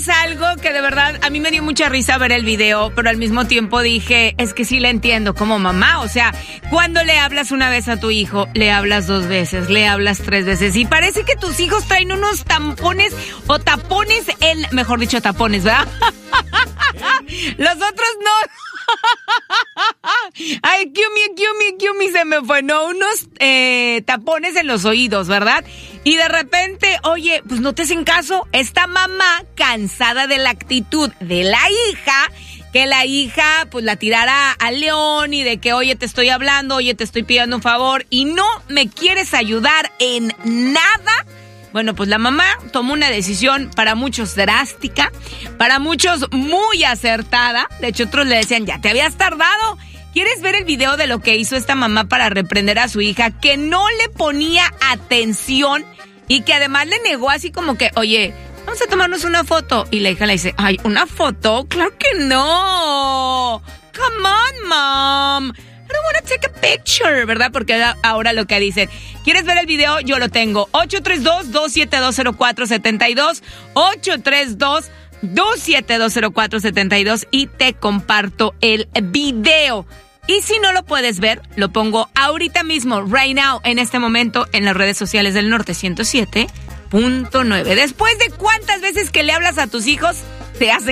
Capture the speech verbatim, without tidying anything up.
¿Sabes algo? Que de verdad a mí me dio mucha risa ver el video, pero al mismo tiempo dije, es que sí le entiendo como mamá. O sea, cuando le hablas una vez a tu hijo, le hablas dos veces, le hablas tres veces. Y parece que tus hijos traen unos tampones o tapones en... Mejor dicho, tapones, ¿verdad? Los otros no... Ay, Kiumi, Kiumi, Kiumi se me fue, no, unos eh, tapones en los oídos, ¿verdad? Y de repente, oye, pues no te hacen caso, esta mamá cansada de la actitud de la hija, que la hija pues la tirara al león y de que, oye, te estoy hablando, oye, te estoy pidiendo un favor y no me quieres ayudar en nada. Bueno, pues la mamá tomó una decisión para muchos drástica, para muchos muy acertada. De hecho, otros le decían, ya te habías tardado. ¿Quieres ver el video de lo que hizo esta mamá para reprender a su hija? Que no le ponía atención y que además le negó así como que, oye, vamos a tomarnos una foto. Y la hija le dice, ay, ¿una foto? ¡Claro que no! Come on, mom. I don't want to take a picture, ¿verdad? Porque ahora lo que dicen, ¿quieres ver el video? Yo lo tengo. ocho tres dos, dos siete dos, cero cuatro siete dos. ocho tres dos, dos siete dos, cero cuatro siete dos y te comparto el video. Y si no lo puedes ver, lo pongo ahorita mismo, right now, en este momento, en las redes sociales del Norte ciento siete punto nueve. Después de cuántas veces que le hablas a tus hijos, te hacen